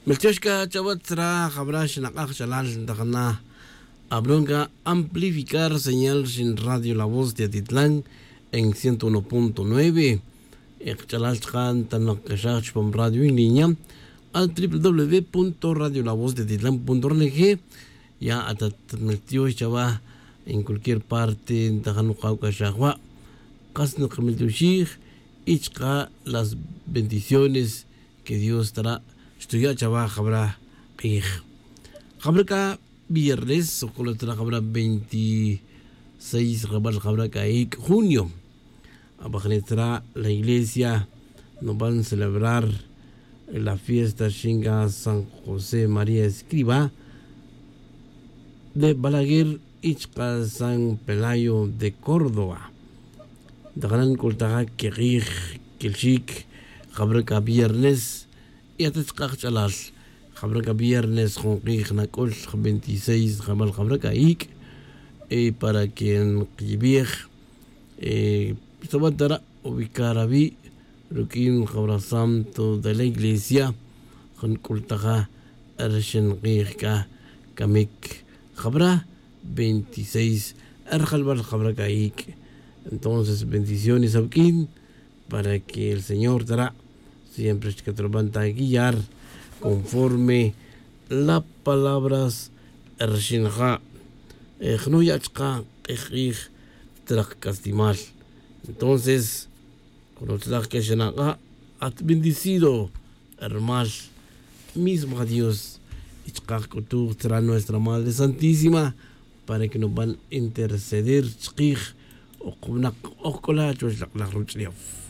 Melchioshka Chavatra Habrash Nakach Chalal Dagana Abronga amplificar señal sin radio La Voz de Atitlán en 101.9. Chalal Chan Tanakashach Pom Radio en línea al www.radiolavozdeatitlán.org. Ya hasta Melchioshka en cualquier parte de Hanukauka Kasno Kameltushich Ichka las bendiciones que Dios estará estudiar chava habrá que habrá viernes o con habrá 26 habrá que junio abajo la iglesia nos van a celebrar la fiesta Shinga San José María Escriba de Balaguer Ichka San Pelayo de Córdoba de gran cultura que el chic habrá viernes y hasta chalal habrá viernes con Nakol 26 habrá para quien vivir estaba ubicar a vi Rukin habrá santo de la iglesia con cultura Arshen Kamik habrá 26 Arjalbal habrá entonces bendiciones a para que el Señor dará siempre que te van a guiar conforme las palabras Ershinha Ejnuyachka Ejig Trakkastimal. Entonces, con el que Shenaga hat bendecido hermano mismo a Dios Ichkakutu será nuestra Madre Santísima para que nos van a interceder Chkig o con la ruchliaf.